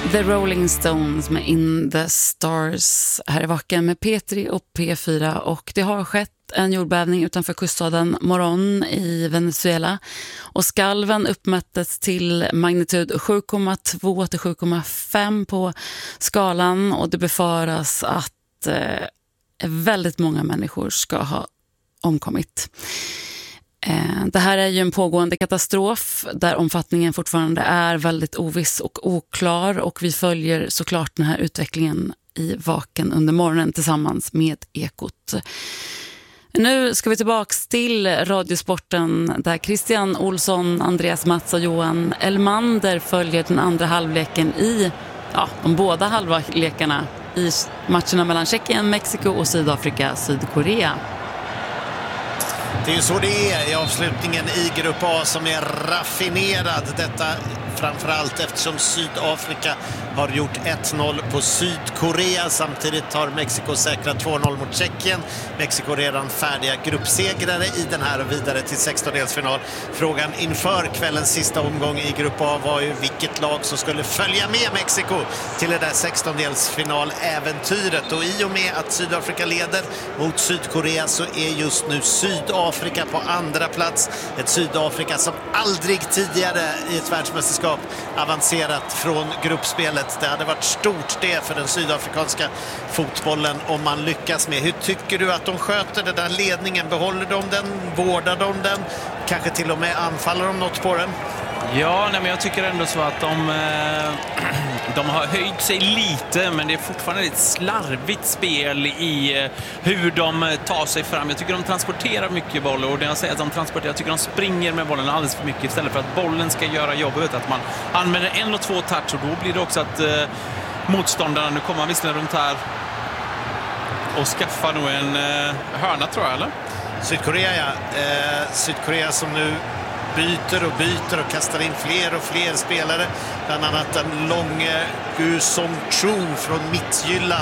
The Rolling Stones med In the Stars här i Vaken med P3 och P4, och det har skett en jordbävning utanför kuststaden Morón i Venezuela, och skalven uppmättes till magnitud 7,2 till 7,5 på skalan, och det befaras att väldigt många människor ska ha omkommit. Det här är ju en pågående katastrof där omfattningen fortfarande är väldigt oviss och oklar, och vi följer såklart den här utvecklingen i Vaken under morgonen tillsammans med Ekot. Nu ska vi tillbaks till Radiosporten där Christian Olsson, Andreas Mats och Johan Elmander följer den andra halvleken i de båda halvlekarna i matcherna mellan Tjeckien, Mexiko och Sydafrika, Sydkorea. Det är ju så det är i avslutningen i Grupp A som är raffinerad. Detta framförallt eftersom Sydafrika har gjort 1-0 på Sydkorea. Samtidigt har Mexiko säkrat 2-0 mot Tjeckien. Mexiko redan färdiga gruppsegrare i den här och vidare till 16-delsfinal. Frågan inför kvällens sista omgång i Grupp A var ju vilket lag som skulle följa med Mexiko till det där 16-delsfinal-äventyret. Och i och med att Sydafrika leder mot Sydkorea så är just nu Sydafrika på andra plats. Ett Sydafrika som aldrig tidigare i ett världsmästerskap avancerat från gruppspelet. Det hade varit stort det för den sydafrikanska fotbollen om man lyckas med. Hur tycker du att de sköter den där ledningen? Behåller de den? Vårdar de den? Kanske till och med anfaller de något på den? Ja, men jag tycker ändå så att de har höjt sig lite, men det är fortfarande ett slarvigt spel i hur de tar sig fram. Jag tycker de transporterar mycket boll, och det jag säger att jag tycker de springer med bollen alldeles för mycket istället för att bollen ska göra jobbet. Att man använder 1 och 2 touch, och då blir det också att motståndarna, nu kommer man visserligen runt här och skaffar nog en hörna, tror jag, eller? Sydkorea som nu byter och kastar in fler och fler spelare. Bland annat den långe Gu Song-Chu från Mittjylland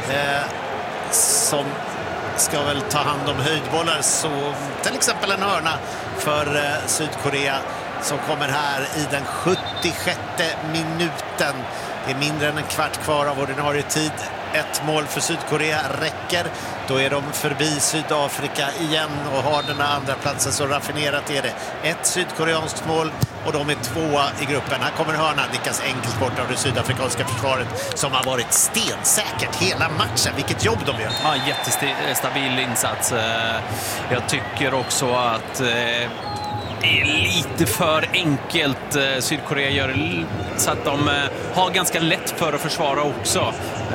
som ska väl ta hand om höjdbollar. Så till exempel en hörna för Sydkorea som kommer här i den 76:e minuten. Det är mindre än en kvart kvar av ordinarie tid. Ett mål för Sydkorea räcker. Då är de förbi Sydafrika igen och har den andra platsen, så raffinerat är det. Ett sydkoreanskt mål och de är 2 i gruppen. Här kommer hörnan, nickas enkelt bort av det sydafrikanska försvaret som har varit stensäkert hela matchen. Vilket jobb de gör. Ja, jättestabil insats. Jag tycker också att det är lite för enkelt. Sydkorea gör så att de har ganska lätt för att försvara också.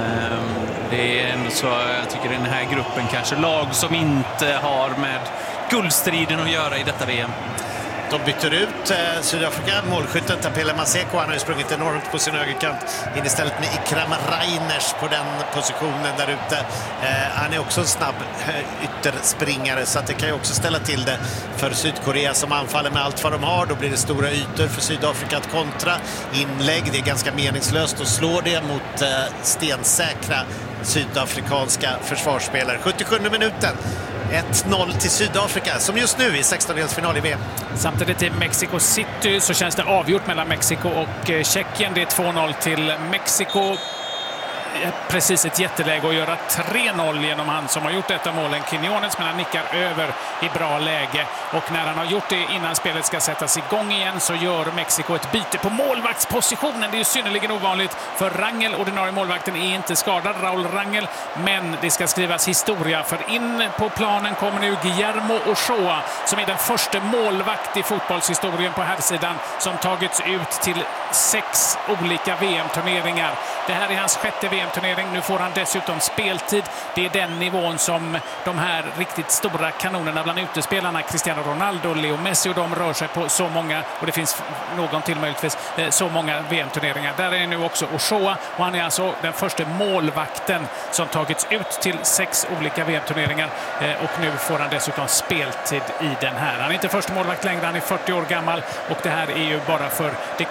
Det är ändå så, jag tycker den här gruppen kanske lag som inte har med guldstriden att göra i detta VM. De byter ut Sydafrika. Målskytten Tapele Maseko, han har ju sprungit enormt på sin högerkant, in istället med Ikram Reiners på den positionen där ute. Han är också en snabb ytterspringare, så att det kan ju också ställa till det för Sydkorea som anfaller med allt vad de har. Då blir det stora ytor för Sydafrika att kontra. Inlägg, det är ganska meningslöst att slå det mot stensäkra sydafrikanska försvarsspelare. 77 minuten. 1-0 till Sydafrika som just nu är 16-delsfinal i VM. Samtidigt i Mexico City så känns det avgjort mellan Mexiko och Tjeckien. Det är 2-0 till Mexiko. Precis ett jätteläge att göra 3-0 genom han som har gjort detta målen, Quiñones, men han nickar över i bra läge. Och när han har gjort det innan spelet ska sättas igång igen så gör Mexiko ett byte på målvaktspositionen. Det är ju synnerligen ovanligt, för Rangel, ordinarie målvakten, är inte skadad, Raúl Rangel, men det ska skrivas historia, för in på planen kommer nu Guillermo Ochoa som är den första målvakt i fotbollshistorien på här sidan som tagits ut till 6 olika VM-turneringar. Det här är hans 6:e VM-turnering. Nu får han dessutom speltid. Det är den nivån som de här riktigt stora kanonerna bland utespelarna, Cristiano Ronaldo, Leo Messi, och de rör sig på så många, och det finns någon till möjligtvis, så många VM-turneringar. Där är nu också Ochoa, och han är alltså den första målvakten som tagits ut till 6 olika VM-turneringar, och nu får han dessutom speltid i den här. Han är inte första målvakt längre, han är 40 år gammal, och det här är ju bara för det kuriösa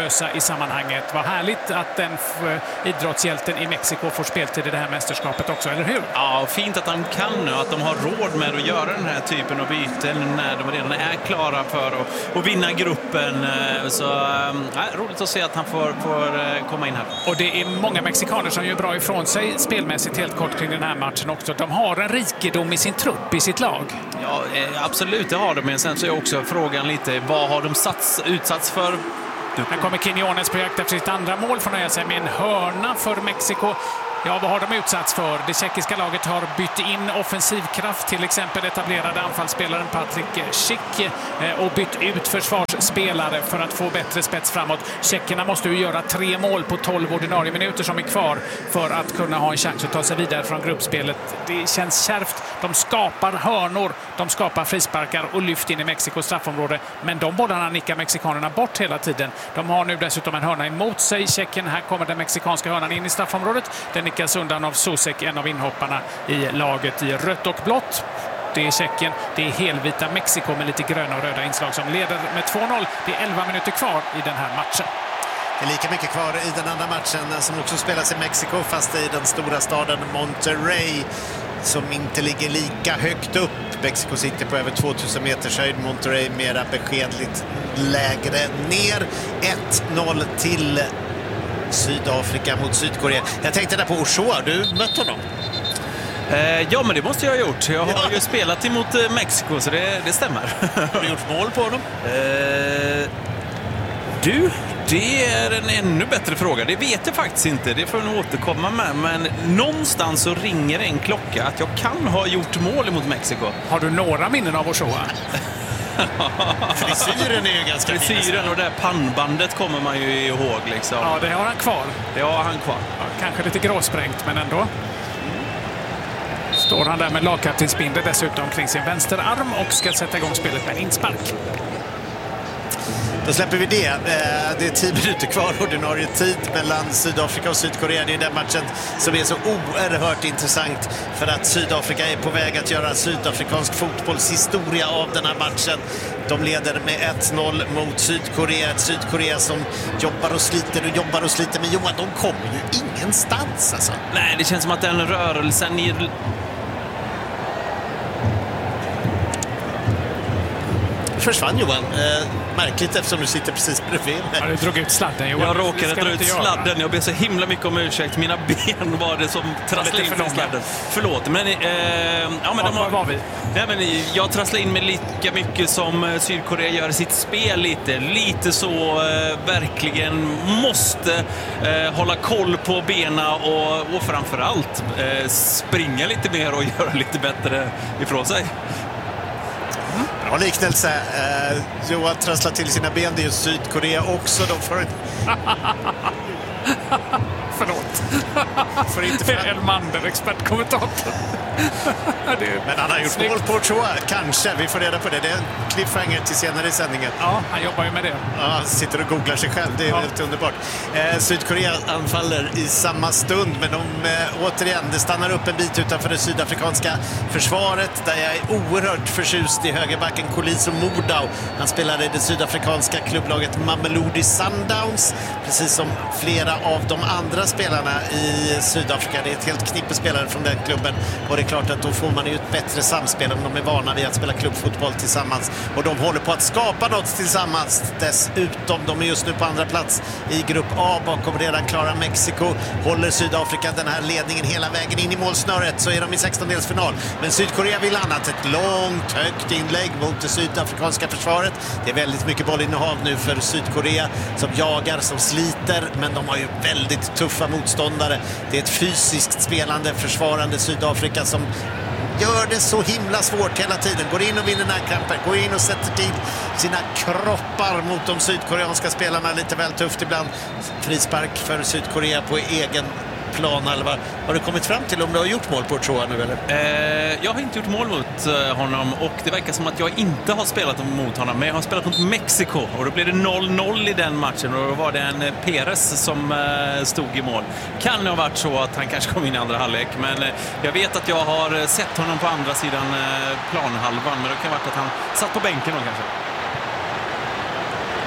kuriösa i sammanhanget. Vad härligt att den idrottshjälten i Mexiko får speltid i det här mästerskapet också, eller hur? Ja, fint att de kan nu, att de har råd med att göra den här typen av byten när de redan är klara för att vinna gruppen. Så roligt att se att han får komma in här. Och det är många mexikaner som gör bra ifrån sig spelmässigt helt kort kring den här matchen också. De har en rikedom i sin trupp, i sitt lag. Ja, absolut, det har de. Men sen så är också frågan lite, vad har de utsatts för? Här kommer Quiñones på jakt efter sitt andra mål, får nöja sig med en hörna för Mexiko. Ja, vad har de utsatts för? Det tjeckiska laget har bytt in offensivkraft, till exempel etablerade anfallsspelaren Patrik Schick, och bytt ut försvarsspelare för att få bättre spets framåt. Tjeckerna måste ju göra 3 mål på 12 ordinarie minuter som är kvar för att kunna ha en chans att ta sig vidare från gruppspelet. Det känns kärvt. De skapar hörnor, de skapar frisparkar och lyft in i Mexikos straffområde. Men de bollarna nickar mexikanerna bort hela tiden. De har nu dessutom en hörna emot sig. Tjeckien, här kommer den mexikanska hörnan in i straffområdet. Den nickas undan av Susek, en av inhopparna i laget i rött och blått. Det är Tjeckien, det är helvita Mexiko med lite gröna och röda inslag som leder med 2-0. Det är 11 minuter kvar i den här matchen. Det är lika mycket kvar i den andra matchen som också spelas i Mexiko, fast i den stora staden Monterrey som inte ligger lika högt upp. Mexico City på över 2000 meters höjd, Monterrey mera beskedligt lägre ner. 1-0 till Sydafrika mot Sydkorea. Jag tänkte där på Ochoa, du mött honom? Ja, men det måste jag ha gjort. Jag har ju spelat emot Mexiko, så det stämmer. Har du gjort mål på honom? Det är en ännu bättre fråga. Det vet jag faktiskt inte. Det får jag nog återkomma med. Men någonstans så ringer en klocka att jag kan ha gjort mål emot Mexiko. Har du några minnen av Ochoa? Frisyren är ju ganska Frisyren och det här pannbandet kommer man ju ihåg liksom. Ja, det har han kvar. Det har han kvar. Ja, kanske lite gråsprängt, men ändå. Står han där med lagkaptensbindel dessutom kring sin vänsterarm och ska sätta igång spelet med en inspark. Då släpper vi det. Det är 10 minuter kvar ordinarie tid mellan Sydafrika och Sydkorea. Det är den matchen som är så oerhört intressant för att Sydafrika är på väg att göra sydafrikansk fotbollshistoria av den här matchen. De leder med 1-0 mot Sydkorea. Ett Sydkorea som jobbar och sliter. Men Johan, de kommer ju ingenstans alltså. Nej, det känns som att den rörelsen i... Försvann Johan. Märkligt eftersom du sitter precis bredvid mig. Ja, du drog ut sladden, Johan. Jag råkade dra ut sladden. Jag ber så himla mycket om ursäkt. Mina ben var det som trasslade in för sladden. Förlåt. Men, var var vi? Nej, men jag trasslade in mig lika mycket som Sydkorea gör sitt spel lite. Lite så verkligen måste hålla koll på bena och framförallt springa lite mer och göra lite bättre ifrån sig. Bra liknelse. Johan trasslar till sina ben. Det är ju Sydkorea också. De får Förlåt. Får inte fram. Elmander, expertkommentator. Men han har gjort mål på Ochoa. Kanske, vi får reda på det. Det är en cliffhanger till senare i sändningen. Ja, han jobbar ju med det. Ja, han sitter och googlar sig själv. Det är helt underbart. Sydkorea anfaller i samma stund. Men återigen, det stannar upp en bit utanför det sydafrikanska försvaret. Där jag är oerhört förtjust i högerbacken Koliso Mordau. Han spelade i det sydafrikanska klubblaget Mamelodi Sundowns. Precis som flera av de andra spelarna i Sydafrika. Det är ett helt knippe spelare från den klubben. Och det är klart att då får man ju ett bättre samspel om de är vana vid att spela klubbfotboll tillsammans. Och de håller på att skapa något tillsammans. Dessutom, de är just nu på andra plats i grupp A bakom redan klara Mexiko. Håller Sydafrika den här ledningen hela vägen in i målsnöret, så är de i 16-delsfinal. Men Sydkorea vill annat. Ett långt, högt inlägg mot det sydafrikanska försvaret. Det är väldigt mycket bollinnehav nu för Sydkorea som jagar, som sliter. Men de har ju väldigt tuffa motståndare. Det är ett fysiskt spelande, försvarande Sydafrika som gör det så himla svårt hela tiden. Går in och vinner närkamper, går in och sätter till sina kroppar mot de sydkoreanska spelarna. Lite väl tufft ibland. Frispark för Sydkorea på egen plan, Alvar. Har du kommit fram till om du har gjort mål på Ochoa nu eller? Jag har inte gjort mål mot honom och det verkar som att jag inte har spelat mot honom, men jag har spelat mot Mexiko och då blev det 0-0 i den matchen och då var det en Perez som stod i mål. Kan det ha varit så att han kanske kom in i andra halvlek, men jag vet att jag har sett honom på andra sidan planhalvan, men det kan ha varit att han satt på bänken då kanske.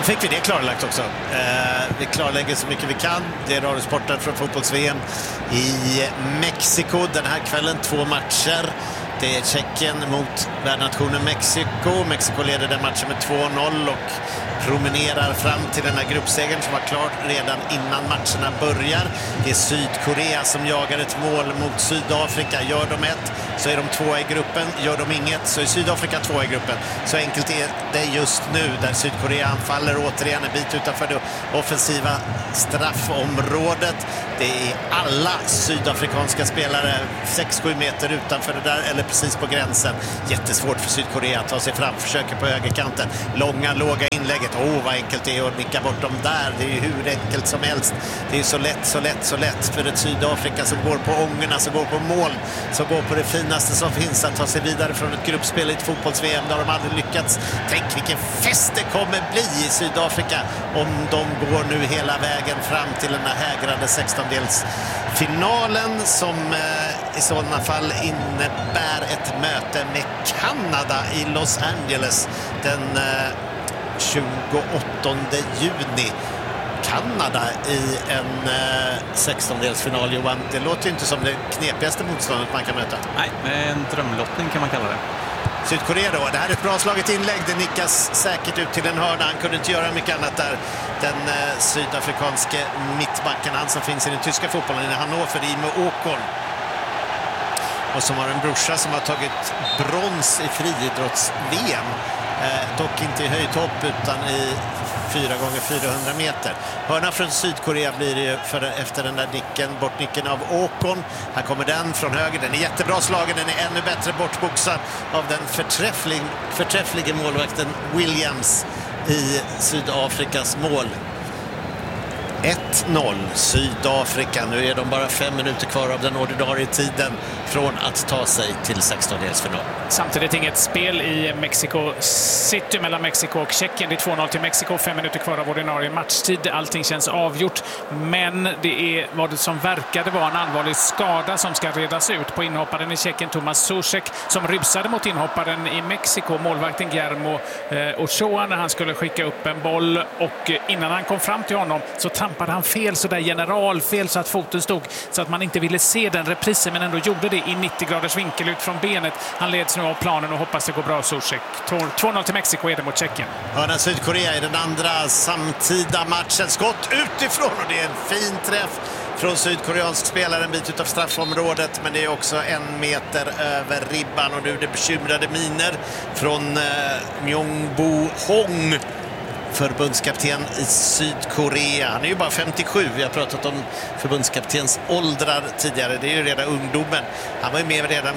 Fick vi det klarlagt också. Vi klarlägger så mycket vi kan. Det är radiosporten från fotbolls-VM i Mexiko den här kvällen. 2 matcher. Det är Tjeckien mot värdnationen Mexiko. Mexiko leder den matchen med 2-0 och promenerar fram till den här gruppsegern som var klar redan innan matcherna börjar. Det är Sydkorea som jagar ett mål mot Sydafrika. Gör de ett så är de 2 i gruppen. Gör de inget så är Sydafrika 2 i gruppen. Så enkelt är det just nu där Sydkorea anfaller återigen en bit utanför det offensiva straffområdet. Det är alla sydafrikanska spelare 6-7 meter utanför det där eller precis på gränsen. Jättesvårt för Sydkorea att ta sig fram. Försöker på högerkanten. Långa, låga inlägget. Vad enkelt det är att nicka bort dem där. Det är ju hur enkelt som helst. Det är så lätt för ett Sydafrika som går på ångorna, som går på mål, som går på det finaste som finns att ta sig vidare från ett gruppspel i ett fotbolls-VM. Där de aldrig lyckats. Tänk vilken fest det kommer bli i Sydafrika om de går nu hela vägen fram till den här hägrande 16-delsfinalen som i sådana fall innebär ett möte med Kanada i Los Angeles den 28 juni. Kanada i en 16-delsfinal, Johan. Det låter inte som det knepigaste motståndet man kan möta. Nej, en drömlottning kan man kalla det. Sydkorea då. Det här är ett bra slaget inlägg. Det nickas säkert ut till en hörna. Han kunde inte göra mycket annat där. Den sydafrikanske mittbacken, han som finns i den tyska fotbollen i Hannover, Imo Åkon. Och som har en brorsa som har tagit brons i friidrotts-VM. Dock inte i höjdhopp utan i 4x400 meter. Hörna från Sydkorea blir det efter den där bortnicken av Åkon. Här kommer den från höger. Den är jättebra slagen. Den är ännu bättre bortboxad av den förträffliga målvakten Williams i Sydafrikas mål. 1-0 Sydafrika. Nu är de bara 5 minuter kvar av den ordinarie tiden från att ta sig till 16-delsfinal. Samtidigt inget spel i Mexico City mellan Mexiko och Tjeckien. Det är 2-0 till Mexiko, 5 minuter kvar av ordinarie matchtid. Allting känns avgjort, men det är vad det som verkade vara en allvarlig skada som ska redas ut på inhopparen i Tjeckien Tomas Soucek som rusade mot inhopparen i Mexiko, målvakten Guillermo Ochoa, när han skulle skicka upp en boll, och innan han kom fram till honom så trampade han fel, så där generalfel, så att foten stod så att man inte ville se den reprisen, men ändå gjorde det i 90 graders vinkel ut från benet. Han leds nu av planen och hoppas det går bra. Soucek. 2-0 till Mexiko är det mot Tjeckien. Hörna Sydkorea i den andra samtida matchen. Skott utifrån och det är en fin träff från sydkoreansk spelare en bit utav straffområdet, men det är också 1 meter över ribban och nu är det bekymrade miner från Myongbo Hong, förbundskapten i Sydkorea. Han är ju bara 57. Vi har pratat om förbundskaptens åldrar tidigare. Det är ju redan ungdomen. Han var ju med redan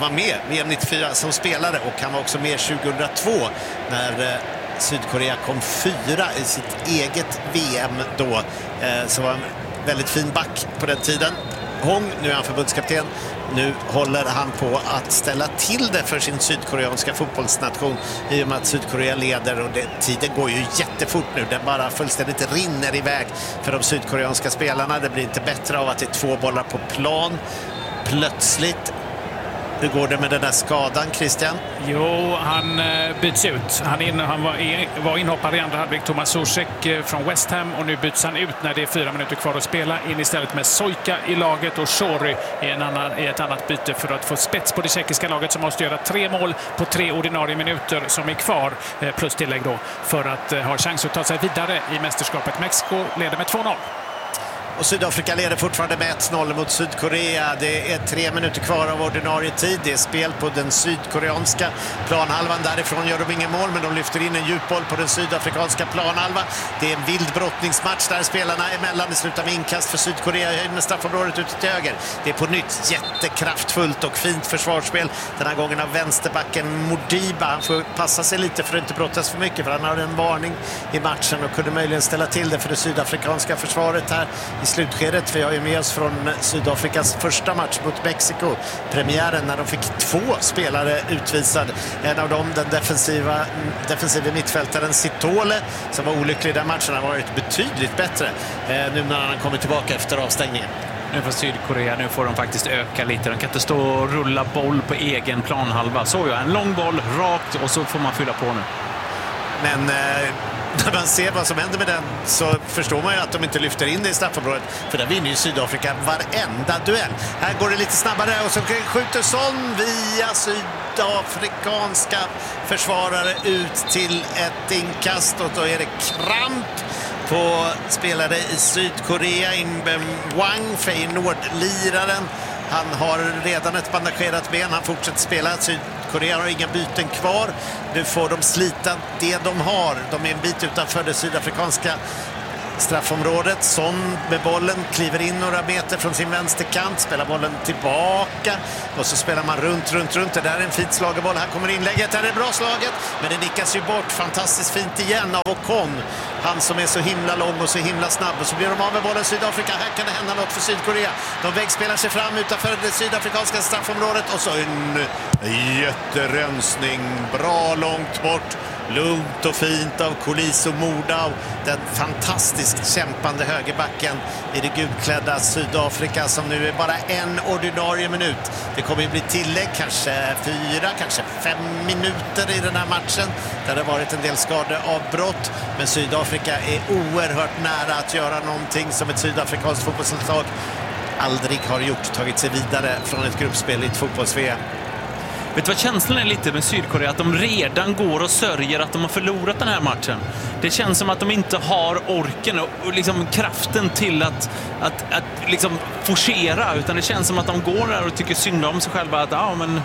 VM 94 som spelare, och han var också med 2002 när Sydkorea kom 4 i sitt eget VM då. Så var en väldigt fin back på den tiden. Hong, nu är han förbundskapten. Nu håller han på att ställa till det för sin sydkoreanska fotbollsnation i och med att Sydkorea leder, och tiden går ju jättefort nu. Den bara fullständigt rinner iväg för de sydkoreanska spelarna. Det blir inte bättre av att det är 2 bollar på plan plötsligt. Hur går det med den där skadan, Christian? Jo, han byts ut. Han var inhoppare i andra halvlek, Tomas Soucek från West Ham, och nu byts han ut när det är 4 minuter kvar att spela, in istället med Sojka i laget och Shori i ett annat byte för att få spets på det tjeckiska laget som måste göra 3 mål på 3 ordinarie minuter som är kvar, plus tillägg då, för att ha chans att ta sig vidare i mästerskapet. Mexiko leder med 2-0. Och Sydafrika leder fortfarande med 1-0 mot Sydkorea. Det är 3 minuter kvar av ordinarie tid. Det är spel på den sydkoreanska planhalvan. Därifrån gör de ingen mål, men de lyfter in en djupboll på den sydafrikanska planhalvan. Det är en vild brottningsmatch där spelarna emellan. Det slutar med inkast för Sydkorea med straffområdet ute till höger. Det är på nytt jättekraftfullt och fint försvarsspel. Den här gången av vänsterbacken Modiba. Han får passa sig lite för att inte brottas för mycket, för han har en varning i matchen och kunde möjligen ställa till det för det sydafrikanska försvaret här i slutskedet. Vi har ju med oss från Sydafrikas första match mot Mexiko, premiären, när de fick 2 spelare utvisad. En av dem, den defensiva mittfältaren Sitole, som var olycklig i den matchen, har varit betydligt bättre nu när han kommer tillbaka efter avstängningen. Nu för Sydkorea, nu får de faktiskt öka lite. De kan inte stå och rulla boll på egen planhalva. Så en lång boll rakt, och så får man fylla på nu. Men när man ser vad som händer med den så förstår man ju att de inte lyfter in det i straffområdet. För där vinner ju Sydafrika varenda duell. Här går det lite snabbare och så skjuter Son via sydafrikanska försvarare ut till ett inkast. Och då är det kramp på spelare i Sydkorea. Inbem Wang, Feyenoord-liraren. Han har redan ett bandagerat ben. Han fortsätter spela. Sydkorea har inga byten kvar. Nu får de slita det de har. De är en bit utanför det sydafrikanska straffområdet. Son med bollen kliver in några meter från sin vänsterkant, spelar bollen tillbaka och så spelar man runt. Det där är en fint slagerboll. Här kommer inlägget, här är bra slaget, men det nickas ju bort fantastiskt fint igen av Ocon. Han som är så himla lång och så himla snabb, och så blir de av med bollen Sydafrika. Här kan det hända något för Sydkorea. De vägspelar sig fram utanför det sydafrikanska straffområdet och så en jätterensning bra långt bort. Lugnt och fint av Koliso Mordau, den fantastiskt kämpande högerbacken i det gulklädda Sydafrika, som nu är bara en ordinarie minut. Det kommer ju bli tillägg, kanske 4, kanske 5 minuter i den här matchen. Där det har varit en del skadeavbrott, men Sydafrika är oerhört nära att göra någonting som ett sydafrikanskt fotbollslag aldrig har gjort, tagit sig vidare från ett gruppspel i ett fotbolls-VM. Vet du vad känslan är lite med Sydkorea? Att de redan går och sörjer att de har förlorat den här matchen. Det känns som att de inte har orken och liksom kraften till att liksom forcera, utan det känns som att de går där och tycker synd om sig själva, att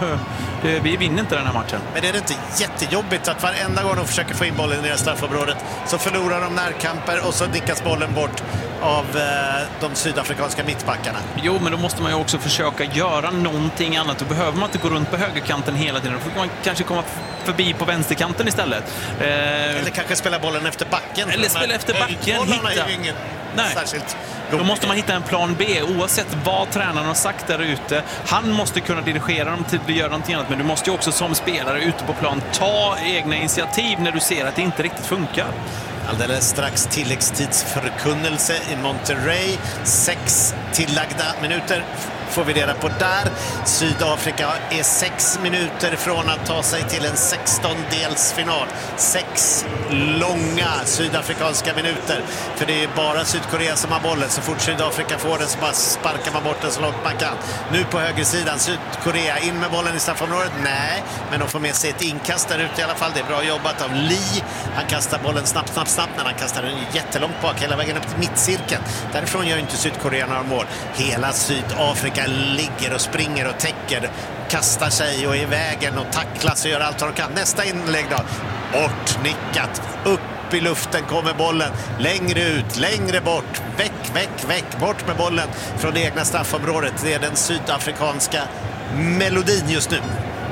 vi vinner inte den här matchen. Men är det inte jättejobbigt att varenda gång de försöker få in bollen i deras straffområdet så förlorar de närkamper och så nickas bollen bort av de sydafrikanska mittbackarna? Jo, men då måste man ju också försöka göra någonting annat. Då behöver man inte gå runt på högerkanten hela tiden. Då får man kanske komma förbi på vänsterkanten istället. Eller kanske spela bollen efter backen. Eller spela efter backen. Hitta. Är ju inget särskilt. Då måste man hitta en plan B, oavsett vad tränaren har sagt där ute. Han måste kunna dirigera dem till att göra någonting annat, men du måste ju också som spelare ute på plan ta egna initiativ när du ser att det inte riktigt funkar. Alldeles strax tilläggstidsförkunnelse i Monterrey. 6 tillagda minuter får vi reda på där. Sydafrika är 6 minuter från att ta sig till en 16-delsfinal. 6 långa sydafrikanska minuter. För det är bara Sydkorea som har bollen. Så fort Sydafrika får den så bara sparkar man bort den så långt man kan. Nu på högersidan, Sydkorea in med bollen i straffområdet. Nej, men de får med sig ett inkast där ute i alla fall. Det är bra jobbat av Lee. Han kastar bollen snabbt, men han kastar den jättelångt bak hela vägen upp till mittcirkeln. Därifrån gör inte Sydkorea några mål. Hela Sydafrika ligger och springer och täcker, kastar sig och är i vägen och tacklas och gör allt vad de kan. Nästa inlägg då, bortnickat, upp i luften kommer bollen, längre ut, längre bort, väck, bort med bollen från det egna straffområdet. Det är den sydafrikanska melodin just nu.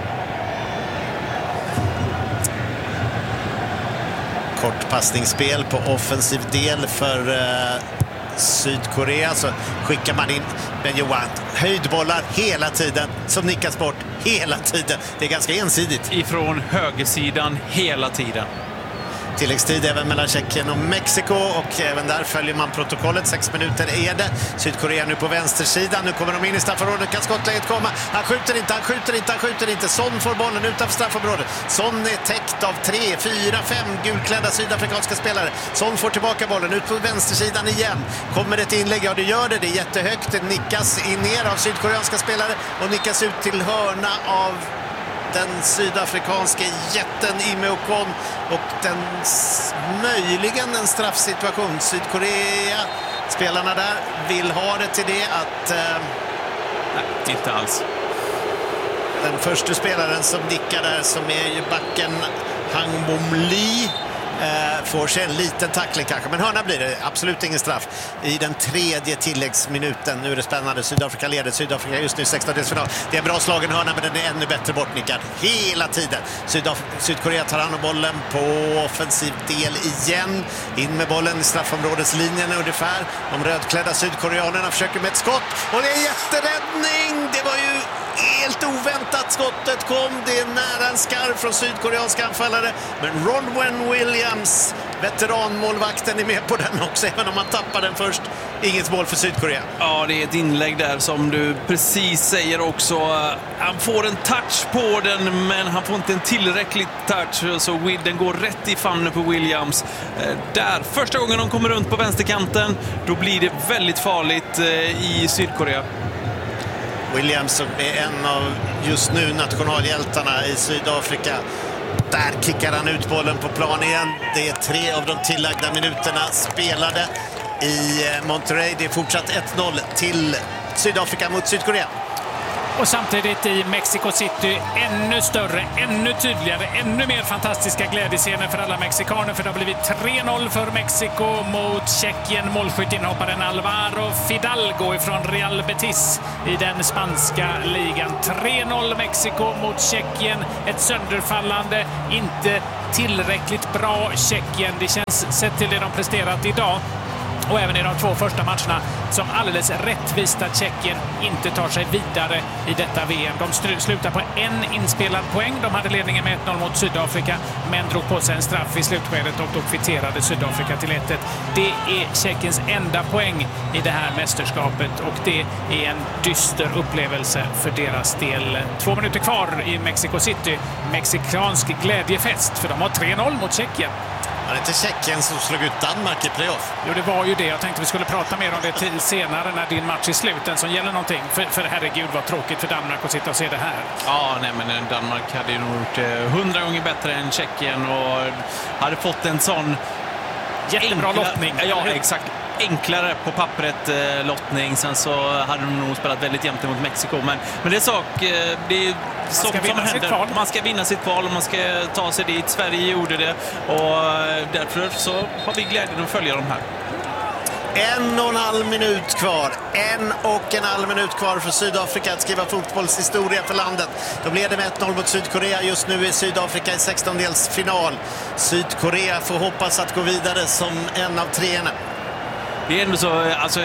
Kort passningsspel på offensiv del för Sydkorea, så skickar man in Ben Johan. Höjdbollar hela tiden som nickas bort hela tiden. Det är ganska ensidigt. Ifrån högersidan hela tiden. Tilläggstid även mellan Tjeckien och Mexiko, och även där följer man protokollet. 6 minuter är det. Sydkorea nu på vänstersidan. Nu kommer de in i straffområdet. Kan skottläget komma? Han skjuter inte. Son får bollen utanför straffområdet. Son är täckt av 3, 4, 5 gulklädda sydafrikanska spelare. Son får tillbaka bollen ut på vänstersidan igen. Kommer ett inlägg? Ja, det gör det. Det är jättehögt. Det nickas in ner av sydkoreanska spelare och nickas ut till hörna av den sydafrikanska jätten Ime Ocon, och möjligen en straffsituation. Sydkorea, spelarna där vill ha det till det att nej, inte alls. Den första spelaren som nickar där, som är ju backen Hang Bom Lee, får sig en liten tackling kanske, men hörna blir det. Absolut ingen straff i den 3:e tilläggsminuten. Nu är det spännande. Sydafrika leder. Sydafrika just nu 16-delsfinal. Det är en bra slagen hörna, men den är ännu bättre bortnickad hela tiden. Sydkorea tar hand om bollen på offensiv del igen. In med bollen i straffområdeslinjen ungefär. De rödklädda sydkoreanerna försöker med ett skott, och det är jätteräddning. Det var ju helt oväntat skottet kom. Det är nära en skarv från sydkoreanska anfallare, men Ronwen Williams Veteranmålvakten är med på den också, även om man tappar den först. Inget mål för Sydkorea. Ja, det är ett inlägg där som du precis säger också. Han får en touch på den, men han får inte en tillräcklig touch. Så den går rätt i famnen på Williams. Där, första gången de kommer runt på vänsterkanten, då blir det väldigt farligt i Sydkorea. Williams som är en av just nu nationalhjältarna i Sydafrika. Där kickar han ut bollen på plan igen. Det är 3 av de tillagda minuterna spelade i Monterrey. Det är fortsatt 1-0 till Sydafrika mot Sydkorea. Och samtidigt i Mexico City ännu större, ännu tydligare, ännu mer fantastiska glädjescener för alla mexikaner. För det har blivit 3-0 för Mexiko mot Tjeckien. Målskytt-inhopparen Alvaro Fidalgo från Real Betis i den spanska ligan. 3-0 Mexiko mot Tjeckien. Ett sönderfallande, inte tillräckligt bra Tjeckien. Det känns, sett till det de presterat idag och även i de 2 första matcherna, som alldeles rättvist att Tjeckien inte tar sig vidare i detta VM. De slutar på en inspelad poäng. De hade ledningen med 1-0 mot Sydafrika, men drog på sig en straff i slutskedet och då kvitterade Sydafrika till 1-1. Det är Tjeckiens enda poäng i det här mästerskapet och det är en dyster upplevelse för deras del. 2 minuter kvar i Mexico City. Mexikansk glädjefest, för de har 3-0 mot Tjeckien. Var det inte Tjeckien som slog ut Danmark i playoff? Jo, det var ju det. Jag tänkte vi skulle prata mer om det senare när din match är slut. Den som gäller någonting. För herregud vad tråkigt för Danmark att sitta och se det här. Ja, nej, men Danmark hade ju nog gjort 100 gånger bättre än Tjeckien och hade fått en sån jättebra lottning. Ja, exakt. Enklare på pappret lottning. Sen så hade de nog spelat väldigt jämnt mot Mexiko. Men det är sak, det är som händer. Man ska vinna sitt kval och man ska ta sig dit. Sverige gjorde det och därför så har vi glädjen att följa de här. 1,5 minut kvar. 1,5 minut kvar för Sydafrika att skriva fotbollshistoria för landet. De leder med 1-0 mot Sydkorea. Just nu är Sydafrika i 16-delsfinal. Sydkorea får hoppas att gå vidare som en av 3:orna. Det är ändå så, alltså...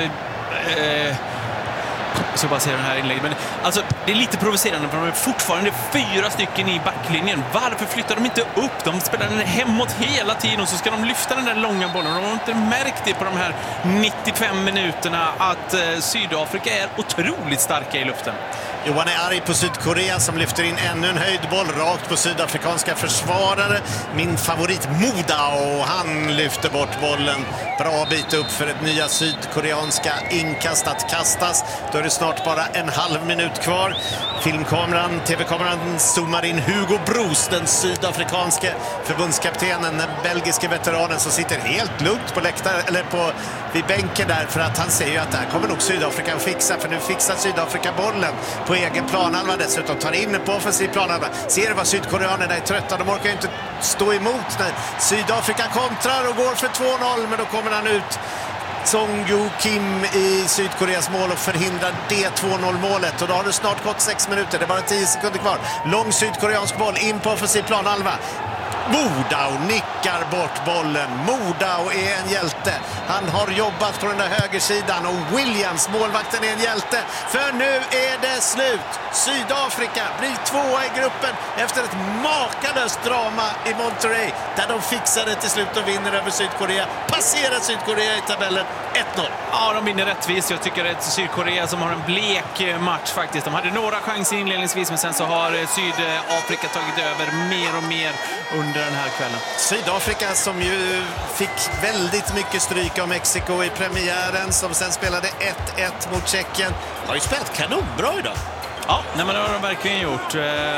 Jag ska bara säga den här inlägget, men alltså, det är lite provocerande för de är fortfarande 4 stycken i backlinjen. Varför flyttar de inte upp? De spelar den hemåt hela tiden och så ska de lyfta den där långa bollen. De har inte märkt det på de här 95 minuterna att Sydafrika är otroligt starka i luften. Johan är arg på Sydkorea som lyfter in ännu en höjdboll rakt på sydafrikanska försvarare. Min favorit Moda, och han lyfter bort bollen. Bra bit upp för ett nya sydkoreanska inkast att kastas. Då är det snart bara 1,5 minut kvar. Filmkameran, tv-kameran zoomar in Hugo Broos, den sydafrikanske förbundskaptenen, den belgiske veteranen som sitter helt lugnt på läktaren, eller vid bänken där, för att han säger ju att det här kommer nog Sydafrika att fixa, för nu fixar Sydafrika bollen på egen planhalva, dessutom tar in på offensiv planhalva. Ser vad sydkoreanerna är trötta, de orkar ju inte stå emot när Sydafrika kontrar och går för 2-0, men då kommer han ut, Song-Yu Kim, i Sydkoreas mål och förhindrar det 2-0-målet. Och då har det snart gått 6 minuter, det är bara 10 sekunder kvar. Lång sydkoreansk boll in på offensiv planhalva. Modau nickar bort bollen. Modau är en hjälte. Han har jobbat på den där högersidan och Williams, målvakten, är en hjälte. För nu är det slut. Sydafrika blir 2:a i gruppen efter ett makalöst drama i Monterrey där de fixar det till slut och vinner över Sydkorea. Passerar Sydkorea i tabellen 1-0. Ja, de vinner rättvist. Jag tycker att Sydkorea som har en blek match faktiskt. De hade några chanser inledningsvis, men sen så har Sydafrika tagit över mer och mer under den här kvällen. Sydafrika som ju fick väldigt mycket stryk av Mexiko i premiären, som sen spelade 1-1 mot Tjeckien, har ju spelat kanonbra idag. Ja, nej, men det har de verkligen gjort.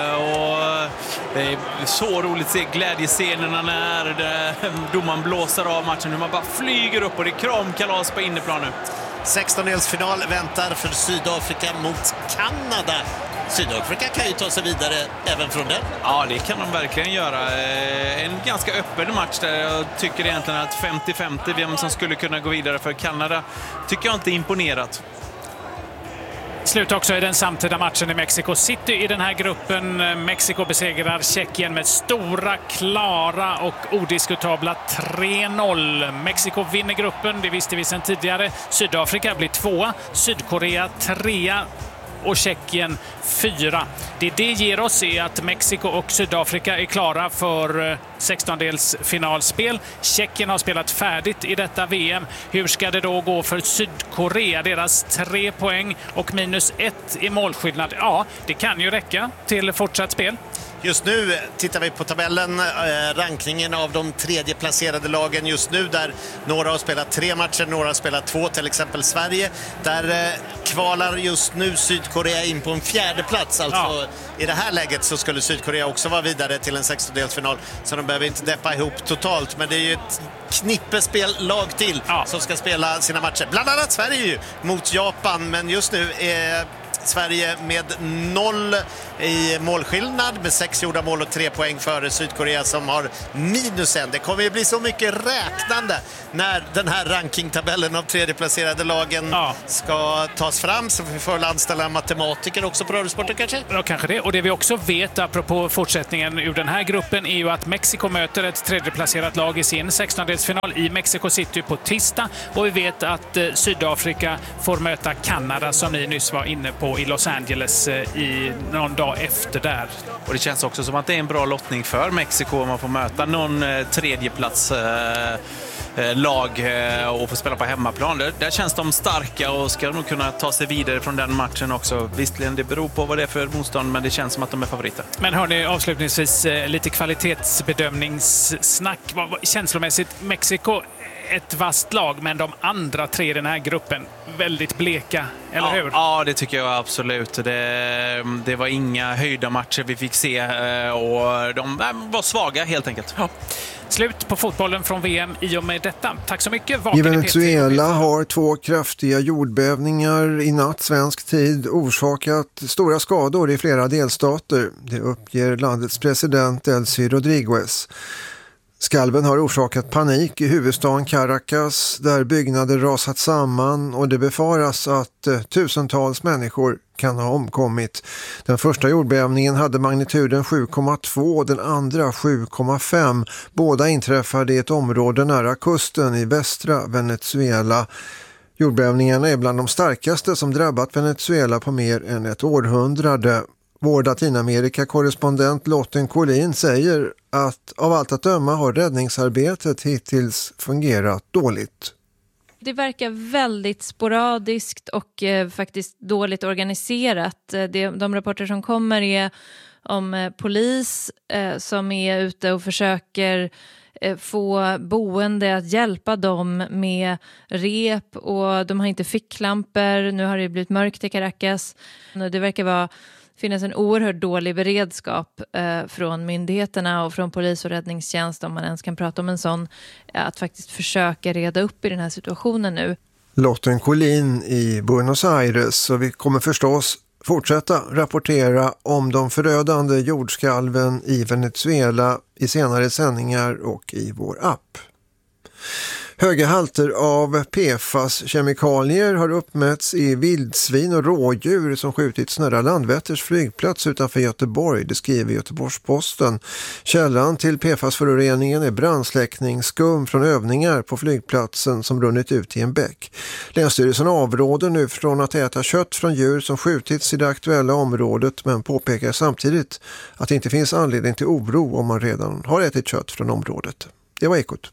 Och det är så roligt att se glädjescenerna när domaren blåser av matchen. Hur man bara flyger upp och det är kramkalas på inneplan nu. 16-delsfinal väntar för Sydafrika mot Kanada. Sydafrika kan ju ta sig vidare även från den. Ja, det kan de verkligen göra. En ganska öppen match där jag tycker egentligen att 50-50 vem som skulle kunna gå vidare för Kanada tycker jag inte är imponerat. Slut också i den samtida matchen i Mexico City i den här gruppen. Mexiko besegrar Tjeckien med stora, klara och odiskutabla 3-0. Mexiko vinner gruppen, det visste vi sedan tidigare. Sydafrika blir 2, Sydkorea 3. och Tjeckien 4. Det ger oss är att Mexiko och Sydafrika är klara för 16-delsfinalspel. Tjeckien har spelat färdigt i detta VM. Hur ska det då gå för Sydkorea? Deras 3 poäng och -1 i målskillnad. Ja, det kan ju räcka till fortsatt spel. Just nu tittar vi på tabellen, rankningen av de tredje placerade lagen just nu, där några har spelat 3 matcher, några har spelat 2, till exempel Sverige. Där kvalar just nu Sydkorea in på en 4:e plats. Alltså i det här läget så skulle Sydkorea också vara vidare till en 16-delsfinal, så de behöver inte deppa ihop totalt. Men det är ju ett knippespellag till som ska spela sina matcher. Bland annat Sverige ju mot Japan, men just nu är Sverige med 0 i målskillnad med 6 gjorda mål och 3 poäng före Sydkorea som har -1. Det kommer ju bli så mycket räknande när den här rankingtabellen av tredjeplacerade lagen ska tas fram, så vi får anställa matematiker också på Radiosporten kanske? Ja, kanske det. Och det vi också vet apropå fortsättningen ur den här gruppen är ju att Mexiko möter ett tredjeplacerat lag i sin 16-delsfinal i Mexico City på tisdag. Och vi vet att Sydafrika får möta Kanada, som ni nyss var inne på, i Los Angeles i någon dag efter där. Och det känns också som att det är en bra lottning för Mexiko om man får möta någon tredjeplats lag och få spela på hemmaplan. Där känns de starka och ska nog kunna ta sig vidare från den matchen också. Visserligen, det beror på vad det är för motstånd, men det känns som att de är favoriter. Men hörni, avslutningsvis lite kvalitetsbedömningssnack. Känslomässigt, Mexiko ett vasst lag, men de andra 3 i den här gruppen väldigt bleka, eller hur? Ja, det tycker jag absolut. Det var inga höjda matcher vi fick se och de var svaga helt enkelt. Ja. Slut på fotbollen från VM i och med detta. Tack så mycket. I Venezuela har 2 kraftiga jordbävningar i natt svensk tid orsakat stora skador i flera delstater. Det uppger landets president Delcy Rodriguez. Skalven har orsakat panik i huvudstaden Caracas där byggnader rasat samman och det befaras att tusentals människor kan ha omkommit. Den första jordbävningen hade magnituden 7,2 och den andra 7,5. Båda inträffade i ett område nära kusten i västra Venezuela. Jordbävningarna är bland de starkaste som drabbat Venezuela på mer än ett århundrade. Vår Latinamerika-korrespondent Lotten Collin säger att av allt att döma har räddningsarbetet hittills fungerat dåligt. Det verkar väldigt sporadiskt och faktiskt dåligt organiserat. De rapporter som kommer är om polis som är ute och försöker få boende att hjälpa dem med rep, och de har inte ficklampor. Nu har det blivit mörkt i Caracas. Det verkar finnas en oerhört dålig beredskap från myndigheterna och från polis och räddningstjänst, om man ens kan prata om en sån, att faktiskt försöka reda upp i den här situationen nu. Lotten Collin i Buenos Aires, och vi kommer förstås fortsätta rapportera om de förödande jordskalven i Venezuela i senare sändningar och i vår app. Höga halter av PFAS-kemikalier har uppmätts i vildsvin och rådjur som skjutits nära Landvetters flygplats utanför Göteborg, det skriver Göteborgs-Posten. Källan till PFAS-föroreningen är brandsläckningsskum från övningar på flygplatsen som runnit ut i en bäck. Länsstyrelsen avråder nu från att äta kött från djur som skjutits i det aktuella området, men påpekar samtidigt att det inte finns anledning till oro om man redan har ätit kött från området. Det var Ekot.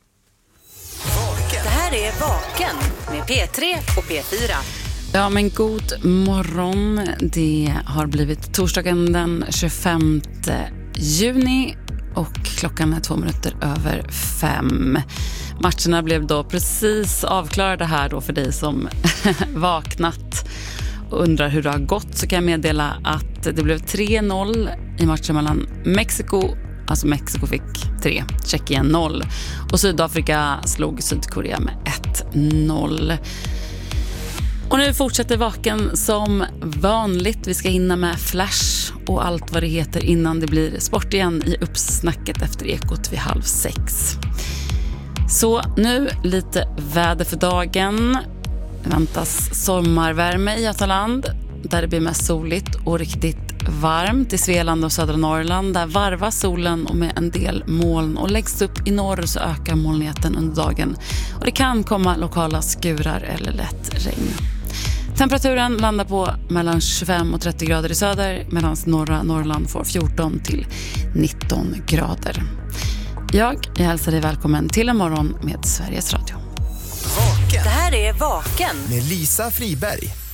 Det här är Vaken med P3 och P4. Ja, men god morgon. Det har blivit torsdagen den 25 juni och klockan är 5:02. Matcherna blev då precis avklarade här då för dig som vaknat och undrar hur det har gått, så kan jag meddela att det blev 3-0 i matchen mellan Mexiko. Alltså Mexiko fick 3, Tjeckien 0 och Sydafrika slog Sydkorea med 1-0. Och nu fortsätter Vaken som vanligt. Vi ska hinna med Flash och allt vad det heter innan det blir sport igen i uppsnacket efter Ekot vid 5:30. Så nu lite väder för dagen. Det väntas sommarvärme i Götaland där det blir mest soligt och riktigt varmt. I Svealand och södra Norrland där varvas solen och med en del moln, och läggs upp i norr så ökar molnigheten under dagen och det kan komma lokala skurar eller lätt regn. Temperaturen landar på mellan 25 och 30 grader i söder medan norra Norrland får 14 till 19 grader. Jag hälsar dig välkommen till en morgon med Sveriges Radio. Det här är Vaken med Lisa Friberg.